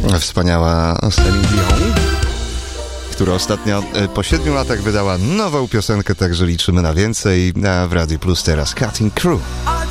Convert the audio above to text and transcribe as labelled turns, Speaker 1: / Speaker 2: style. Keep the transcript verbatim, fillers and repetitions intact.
Speaker 1: Wspaniała Celine Dion, która ostatnio po siedmiu latach wydała nową piosenkę, także liczymy na więcej. A w Radio Plus teraz Cutting Crew.